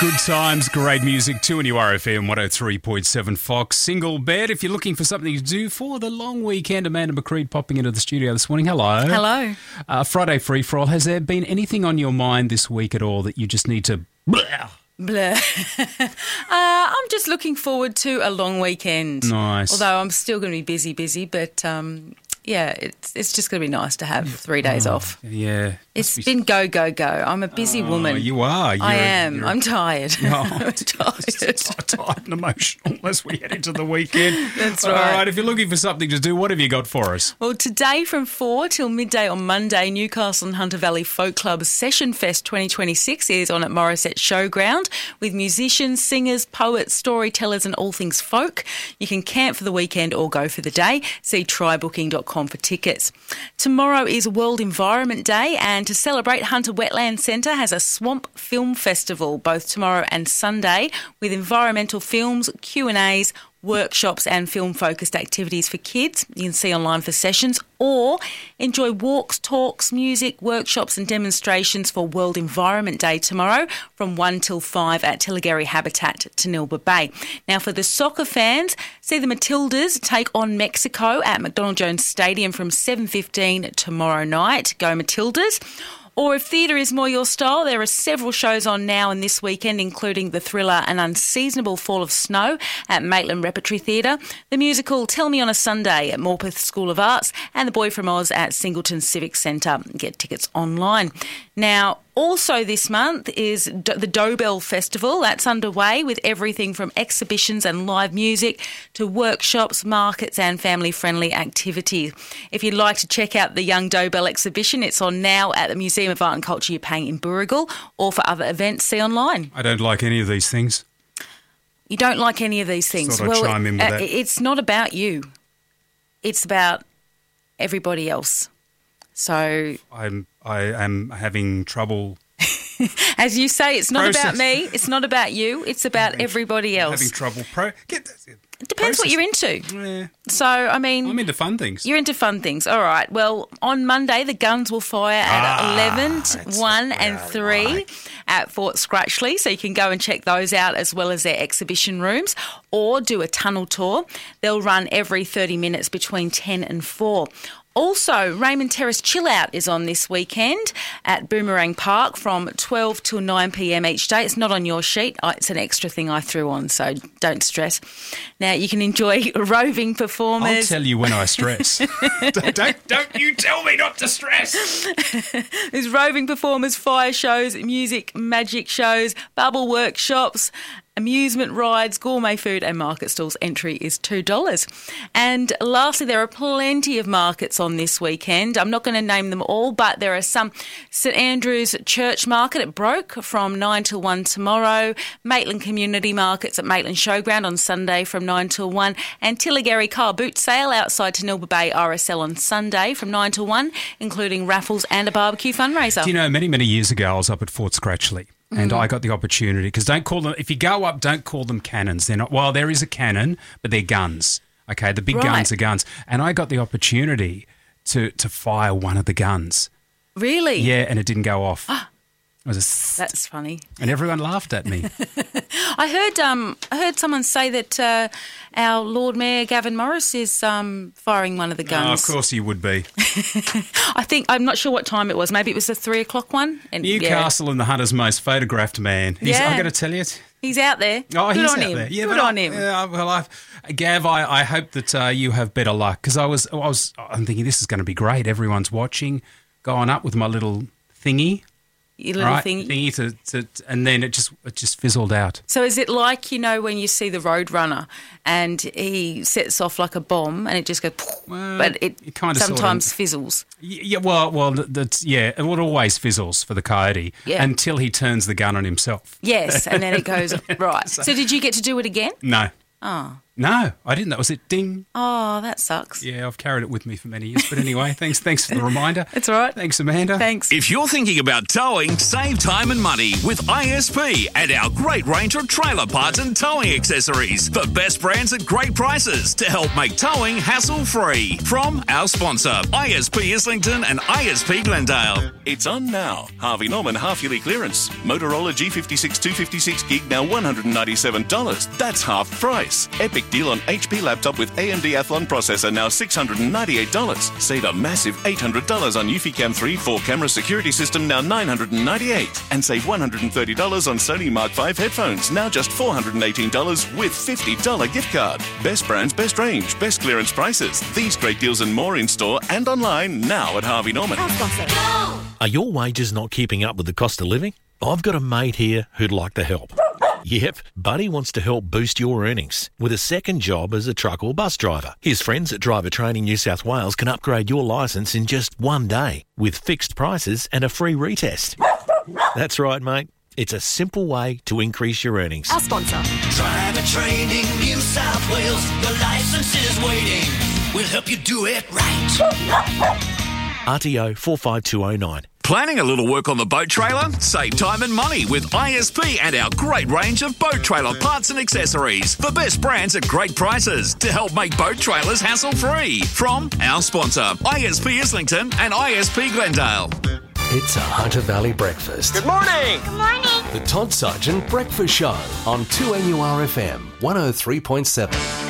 Good times, great music, 2NURFM 103.7 Fox. Single bed, if you're looking for something to do for the long weekend. Amanda McCreed popping into the studio this morning. Hello. Hello. Friday free-for-all. Has there been anything on your mind this week at all that you just need to... Blah. I'm just looking forward to a long weekend. Nice. Although I'm still going to be busy, but yeah, it's just going to be nice to have 3 days off. Yeah. It's been go. I'm a busy woman. You are. I am. I'm tired. No, I'm tired. It's tired and emotional as we head into the weekend. That's All right. right, if you're looking for something to do, what have you got for us? Well, today from 4 till midday on Monday, Newcastle and Hunter Valley Folk Club Session Fest 2026 is on at Morisset Showground with musicians, singers, poets, storytellers and all things folk. You can camp for the weekend or go for the day. See trybooking.com for tickets. Tomorrow is World Environment Day, and to celebrate, Hunter Wetland Centre has a Swamp Film Festival both tomorrow and Sunday with environmental films, Q&As, workshops and film-focused activities for kids. You can see online for sessions or enjoy walks, talks, music, workshops and demonstrations for World Environment Day tomorrow from 1 till 5 at Tilligary Habitat, Tanilba Bay. Now for the soccer fans, see the Matildas take on Mexico at McDonald Jones Stadium from 7:15 tomorrow night. Go Matildas. Or if theatre is more your style, there are several shows on now and this weekend, including the thriller An Unseasonable Fall of Snow at Maitland Repertory Theatre, the musical Tell Me on a Sunday at Morpeth School of Arts, and The Boy from Oz at Singleton Civic Centre. Get tickets online. Now, also this month is the Dobell Festival. That's underway with everything from exhibitions and live music to workshops, markets and family-friendly activities. If you'd like to check out the Young Dobell exhibition, it's on now at the Museum of Art and Culture Yupang in Burrigal, or for other events, see online. I don't like any of these things. You don't like any of these things? Thought I'd chime in with that. It's not about you. It's about everybody else. So I am having trouble. As you say, it's not about me. It's not about you. It's about everybody else. Having trouble. It depends what you're into. Yeah. So, I mean... I'm into fun things. You're into fun things. All right. Well, on Monday, the guns will fire at 11, 1 and 3 at Fort Scratchley. So you can go and check those out as well as their exhibition rooms or do a tunnel tour. They'll run every 30 minutes between 10 and 4. Also, Raymond Terrace Chill Out is on this weekend at Boomerang Park from 12 till 9 p.m. each day. It's not on your sheet. It's an extra thing I threw on, so don't stress. Now, you can enjoy roving performers. I'll tell you when I stress. don't you tell me not to stress. There's roving performers, fire shows, music, magic shows, bubble workshops, amusement rides, gourmet food and market stalls. Entry is $2. And lastly, there are plenty of markets on this weekend. I'm not going to name them all, but there are some. St Andrew's Church Market at Broke from 9 till 1 tomorrow. Maitland Community Markets at Maitland Showground on Sunday from 9 till 1. And Tilligary Car Boot Sale outside Tanilba Bay RSL on Sunday from 9 till 1, including raffles and a barbecue fundraiser. Do you know, many years ago I was up at Fort Scratchley. And I got the opportunity, because don't call them, if you go up, don't call them cannons. They're not, well, there is a cannon, but they're guns. Okay, the big guns are guns. And I got the opportunity to fire one of the guns. Really? Yeah, and it didn't go off. It was That's funny. And everyone laughed at me. I heard someone say that our Lord Mayor Gavin Morris is firing one of the guns. Oh, of course he would be. I'm not sure what time it was. Maybe it was the 3 o'clock one. And, Newcastle and the Hunter's most photographed man. Yeah. I'm going to tell you. He's out there. Oh, Good he's on out him. there. Yeah, Good on him. Yeah, well, Gav, I hope that you have better luck, because I'm thinking this is going to be great. Everyone's watching, going up with my little thingy. Your little thingy and then it just fizzled out. So is it like, when you see the Roadrunner and he sets off like a bomb and it just goes, but it kind of sometimes fizzles? Yeah, well, it always fizzles for the coyote until he turns the gun on himself. Yes, and then it goes, right. So did you get to do it again? No. Oh. No, I didn't. That was it. Ding. Oh, that sucks. Yeah, I've carried it with me for many years. But anyway, thanks for the reminder. It's all right. Thanks, Amanda. Thanks. If you're thinking about towing, save time and money with ISP and our great range of trailer parts and towing accessories. The best brands at great prices to help make towing hassle-free. From our sponsor, ISP Islington and ISP Glendale. It's on now. Harvey Norman half-yearly clearance. Motorola G56 256 gig now $197. That's half price. Epic deal on HP laptop with AMD Athlon processor now $698. Save a massive $800 on Eufy-Cam 3 4-camera security system now $998. And save $130 on Sony Mark V headphones now just $418 with $50 gift card. Best brands, best range, best clearance prices. These great deals and more in store and online now at Harvey Norman. Are your wages not keeping up with the cost of living? I've got a mate here who'd like the help. Yep, Buddy wants to help boost your earnings with a second job as a truck or bus driver. His friends at Driver Training New South Wales can upgrade your licence in just one day with fixed prices and a free retest. That's right, mate. It's a simple way to increase your earnings. Our sponsor. Driver Training New South Wales. The license is waiting. We'll help you do it right. RTO 45209. Planning a little work on the boat trailer? Save time and money with ISP and our great range of boat trailer parts and accessories. The best brands at great prices to help make boat trailers hassle-free. From our sponsor, ISP Islington and ISP Glendale. It's a Hunter Valley breakfast. Good morning. Good morning. The Todd Sargent Breakfast Show on 2NURFM 103.7.